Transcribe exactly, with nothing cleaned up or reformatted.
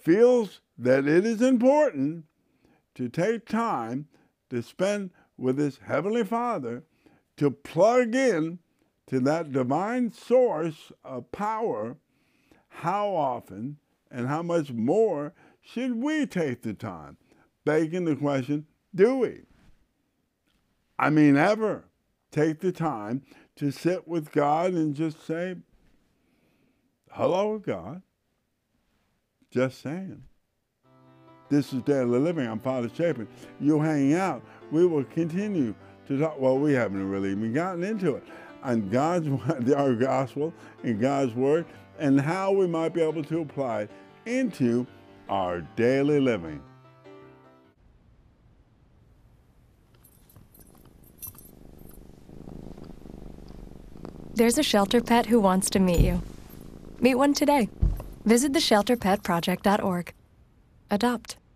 feels that it is important to take time to spend with his Heavenly Father, to plug in to that divine source of power, how often and how much more should we take the time? Begging the question, do we? I mean, ever take the time to sit with God and just say, hello, God. Just saying. This is Daily Living. I'm Father Chapin. You hang out. We will continue to talk. Well, we haven't really even gotten into it. On God's, our gospel and God's word, and how we might be able to apply it into our daily living. There's a shelter pet who wants to meet you. Meet one today. Visit the shelter pet project dot org. Adopt.